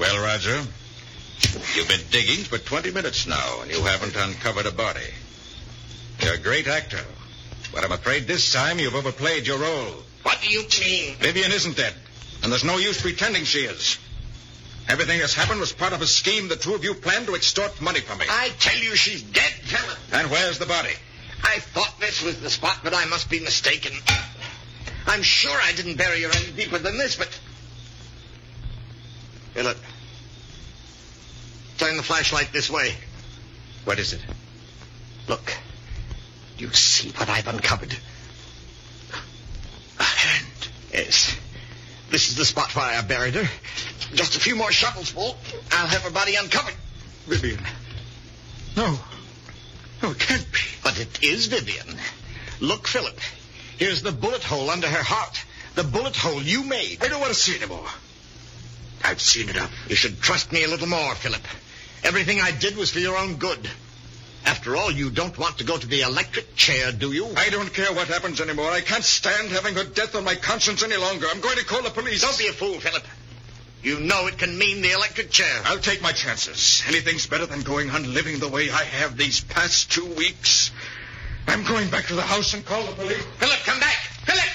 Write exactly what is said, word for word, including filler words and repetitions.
Well, Roger, you've been digging for twenty minutes now, and you haven't uncovered a body. You're a great actor, but I'm afraid this time you've overplayed your role. What do you mean? Vivian isn't dead, and there's no use pretending she is. Everything that's happened was part of a scheme the two of you planned to extort money from me. I tell you she's dead, Philip. And where's the body? I thought this was the spot, but I must be mistaken. I'm sure I didn't bury her any deeper than this, but... Philip, turn the flashlight this way. What is it? Look. Do you see what I've uncovered? A hand. Yes. This is the spot where I buried her. Just a few more shovels full. I'll have her body uncovered. Vivian. No. No, it can't be. But it is Vivian. Look, Philip. Here's the bullet hole under her heart. The bullet hole you made. I don't want to see it anymore. I've seen enough. You should trust me a little more, Philip. Everything I did was for your own good. After all, you don't want to go to the electric chair, do you? I don't care what happens anymore. I can't stand having her death on my conscience any longer. I'm going to call the police. Don't be a fool, Philip. You know it can mean the electric chair. I'll take my chances. Anything's better than going on living the way I have these past two weeks. I'm going back to the house and call the police. Philip, come back. Philip!